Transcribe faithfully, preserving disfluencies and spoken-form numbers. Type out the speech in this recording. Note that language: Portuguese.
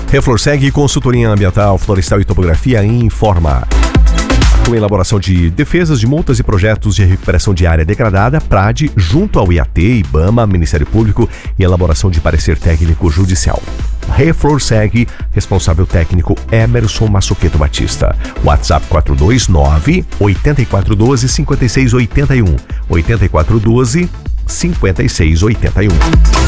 Reflorseg, consultoria ambiental, florestal e topografia informa. Com elaboração de defesas de multas e projetos de recuperação de área degradada, PRAD, junto ao I A T, IBAMA, Ministério Público e elaboração de parecer técnico judicial. Reflorseg, responsável técnico Emerson Massoqueto Batista. WhatsApp quatro dois nove, oito quatro um dois, cinco seis oito um, oito quatro um dois, cinco seis oito um.